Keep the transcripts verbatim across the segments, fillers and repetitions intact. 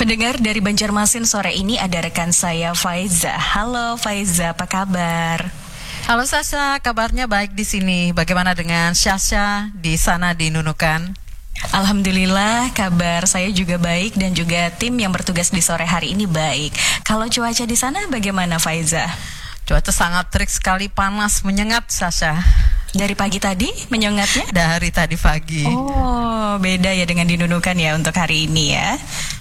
Pendengar dari Banjarmasin sore ini ada rekan saya Faiza. Halo Faiza, apa kabar? Halo Sasha, kabarnya baik di sini. Bagaimana dengan Sasha di sana di Nunukan? Alhamdulillah, kabar saya juga baik dan juga tim yang bertugas di sore hari ini baik. Kalau cuaca di sana bagaimana Faiza? Cuaca sangat terik sekali, panas, menyengat Sasha. Dari pagi tadi menyengatnya? Dari tadi pagi. Oh, beda ya dengan di Nunukan ya untuk hari ini ya.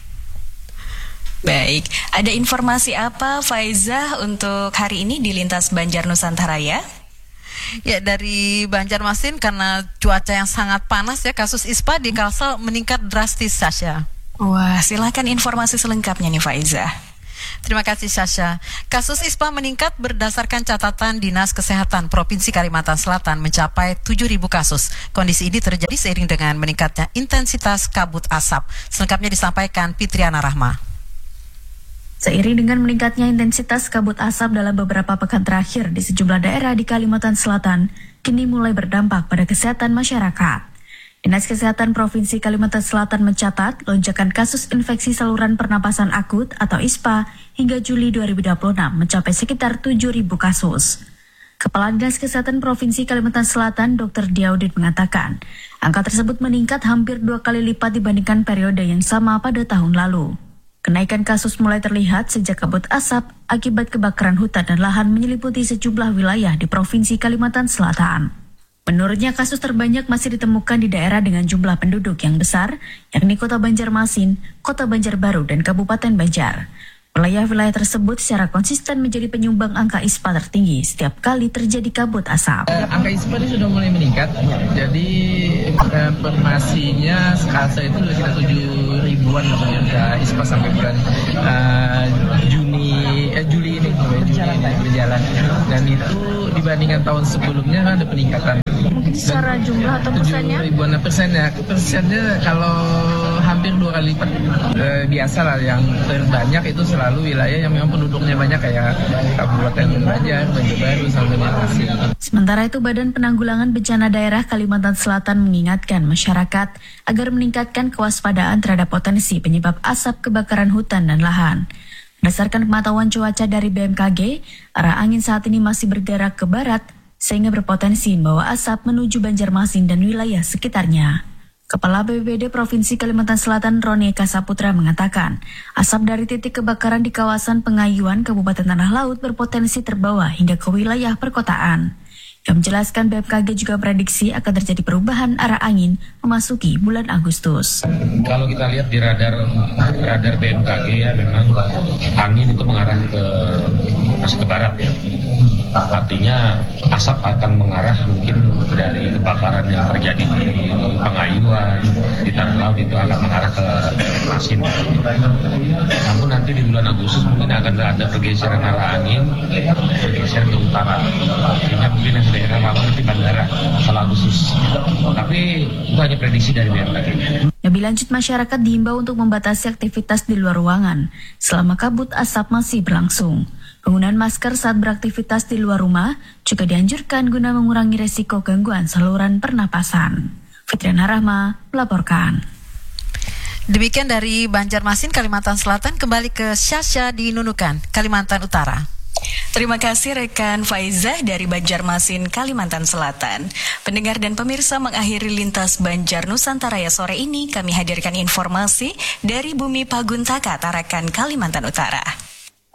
Baik, ada informasi apa Faiza untuk hari ini di Lintas Banjar Nusantara ya? Ya, dari Banjarmasin karena cuaca yang sangat panas ya, kasus ispa di Kalsel meningkat drastis Sasha. Wah, silakan informasi selengkapnya nih Faiza. Terima kasih Sasha. Kasus ispa meningkat berdasarkan catatan Dinas Kesehatan Provinsi Kalimantan Selatan mencapai tujuh ribu kasus. Kondisi ini terjadi seiring dengan meningkatnya intensitas kabut asap. Selengkapnya disampaikan Fitriana Rahma. Seiring dengan meningkatnya intensitas kabut asap dalam beberapa pekan terakhir di sejumlah daerah di Kalimantan Selatan, kini mulai berdampak pada kesehatan masyarakat. Dinas Kesehatan Provinsi Kalimantan Selatan mencatat lonjakan kasus infeksi saluran pernapasan akut atau ISPA hingga Juli dua ribu dua puluh enam mencapai sekitar tujuh ribu kasus. Kepala Dinas Kesehatan Provinsi Kalimantan Selatan, Dokter Diaudit mengatakan, angka tersebut meningkat hampir dua kali lipat dibandingkan periode yang sama pada tahun lalu. Kenaikan kasus mulai terlihat sejak kabut asap akibat kebakaran hutan dan lahan menyelimuti sejumlah wilayah di Provinsi Kalimantan Selatan. Menurutnya kasus terbanyak masih ditemukan di daerah dengan jumlah penduduk yang besar, yakni Kota Banjarmasin, Kota Banjarbaru, dan Kabupaten Banjar. Wilayah-wilayah tersebut secara konsisten menjadi penyumbang angka ISPA tertinggi setiap kali terjadi kabut asap. Uh, angka ISPA ini sudah mulai meningkat, jadi informasinya sekasa itu sudah sekitar tujuh ribuan angka ISPA sampai bulan uh, Juni, eh, Juli ini, berjalan, Juli, berjalan. Dan itu dibandingkan tahun sebelumnya ada peningkatan. Mungkin secara jumlah atau persennya? tujuh ribuan persennya, persennya kalau hampir dua kali lipat. E, biasa lah yang terbanyak itu selalu wilayah yang memang penduduknya banyak kayak Kabupaten Banjar, Banjarbaru, sampai Banjarmasin. Sementara itu Badan Penanggulangan Bencana Daerah Kalimantan Selatan mengingatkan masyarakat agar meningkatkan kewaspadaan terhadap potensi penyebab asap kebakaran hutan dan lahan. Berdasarkan pemantauan cuaca dari B M K G, arah angin saat ini masih bergerak ke barat sehingga berpotensi membawa asap menuju Banjarmasin dan wilayah sekitarnya. Kepala B P B D Provinsi Kalimantan Selatan Roni Eka Saputra mengatakan, asap dari titik kebakaran di kawasan Pengayuan Kabupaten Tanah Laut berpotensi terbawa hingga ke wilayah perkotaan. Yang menjelaskan B M K G juga prediksi akan terjadi perubahan arah angin memasuki bulan Agustus. Kalau kita lihat di radar radar B M K G ya memang angin itu mengarah ke masuk ke barat ya. Artinya asap akan mengarah mungkin dari kebakaran yang terjadi di Pengayuan, di Tanah Laut itu akan mengarah ke Masin. Namun nanti di bulan Agustus mungkin akan ada pergeseran arah angin, bergeser ke utara. Artinya mungkin yang daerah Malang di bandara kalau Agustus. Tapi itu hanya prediksi dari B M K G. Lebih lanjut, masyarakat diimbau untuk membatasi aktivitas di luar ruangan selama kabut asap masih berlangsung. Penggunaan masker saat beraktivitas di luar rumah juga dianjurkan guna mengurangi resiko gangguan saluran pernapasan. Fitriana Rahma melaporkan. Demikian dari Banjarmasin, Kalimantan Selatan, kembali ke Sasha di Nunukan, Kalimantan Utara. Terima kasih rekan Faiza dari Banjarmasin, Kalimantan Selatan. Pendengar dan pemirsa, mengakhiri Lintas Banjar Nusantara ya sore ini, kami hadirkan informasi dari Bumi Paguntaka, Tarakan, Kalimantan Utara.